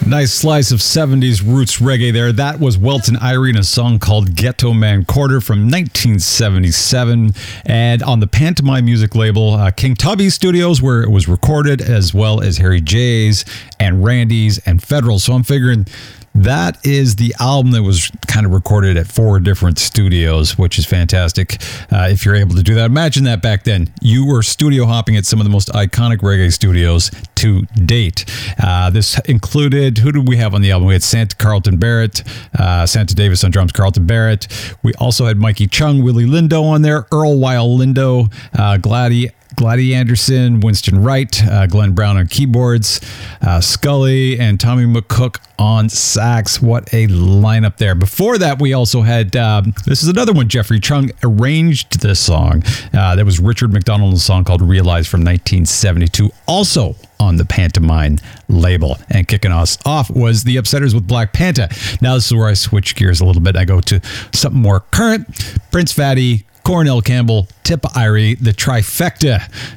Nice slice of 70s roots reggae there. That was Welton Irie in a song called Ghetto Man Quarter from 1977. And on the Pantomime music label, King Tubby Studios, where it was recorded, as well as Harry J's and Randy's and Federal. So I'm figuring that is the album that was kind of recorded at 4 different studios, which is fantastic. If you're able to do that, imagine that back then. You were studio hopping at some of the most iconic reggae studios to date. This included, who did we have on the album? We had Santa Carlton Barrett, Santa Davis on drums, Carlton Barrett. We also had Mikey Chung, Willie Lindo on there, Earl Weil Lindo, Gladdy Anderson, Winston Wright, Glenn Brown on keyboards, Scully and Tommy McCook on sax. What a lineup there. Before that, we also had, this is another one, Jeffrey Chung arranged this song. That was Richard McDonald's song called Realize from 1972, also on the Pantomime label. And kicking us off was the Upsetters with Black Panta. Now this is where I switch gears a little bit. I go to something more current. Prince Fatty, Cornell Campbell, Tip Irie, the trifecta.